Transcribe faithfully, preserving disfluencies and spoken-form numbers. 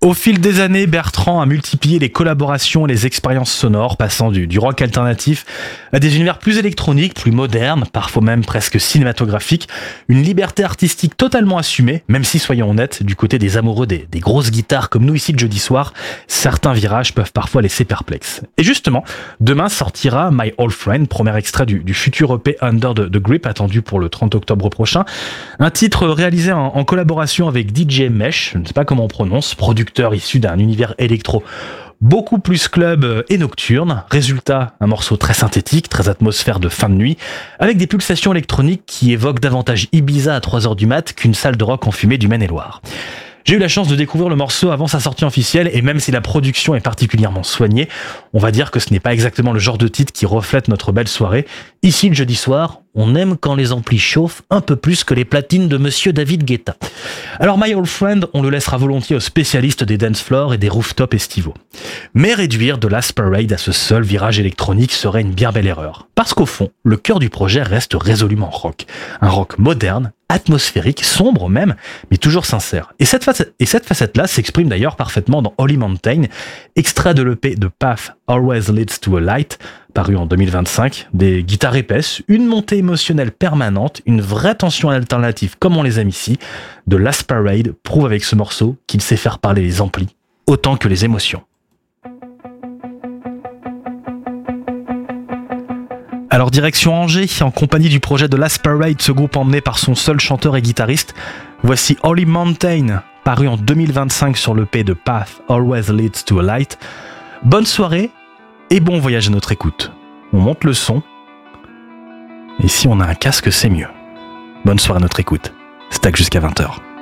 Au fil des années, Bertrand a multiplié les collaborations et les expériences sonores, passant du, du rock alternatif à des univers plus électroniques, plus modernes, parfois même presque cinématographiques. Une liberté artistique totalement assumée, même si, soyons honnêtes, du côté des amoureux des, des grosses guitares comme nous ici de jeudi soir, certains virages peuvent parfois laisser perplexes. Et justement, demain sortira My Old Friend, premier extrait du, du futur E P Under the, the Grip, attendu pour le trente octobre prochain. Un titre réalisé en, en collaboration avec D J Mesh, je ne sais pas comment on prononce, producteur issu d'un univers électro beaucoup plus club et nocturne. Résultat, un morceau très synthétique, très atmosphère de fin de nuit, avec des pulsations électroniques qui évoquent davantage Ibiza à trois heures du mat qu'une salle de rock enfumée du Maine-et-Loire. J'ai eu la chance de découvrir le morceau avant sa sortie officielle, et même si la production est particulièrement soignée, on va dire que ce n'est pas exactement le genre de titre qui reflète notre belle soirée. Ici, le jeudi soir, on aime quand les amplis chauffent un peu plus que les platines de Monsieur David Guetta. Alors My Old Friend, on le laissera volontiers aux spécialistes des dance floors et des rooftops estivaux. Mais réduire The Last Parade à ce seul virage électronique serait une bien belle erreur. Parce qu'au fond, le cœur du projet reste résolument rock. Un rock moderne, atmosphérique, sombre même, mais toujours sincère. Et cette facette, et cette facette-là s'exprime d'ailleurs parfaitement dans Holy Mountain, extrait de l'E P The Path Always Leads to a Light, paru en deux mille vingt-cinq, des guitares épaisses, une montée émotionnelle permanente, une vraie tension alternative comme on les aime ici. The Last Parade prouve avec ce morceau qu'il sait faire parler les amplis autant que les émotions. Alors direction Angers, en compagnie du projet de Last Parade, ce groupe emmené par son seul chanteur et guitariste. Voici Holy Mountain, paru en deux mille vingt-cinq sur l'E P The Path Always Leads to a Light. Bonne soirée et bon voyage à notre écoute. On monte le son, et si on a un casque, c'est mieux. Bonne soirée à notre écoute. Stack jusqu'à vingt heures.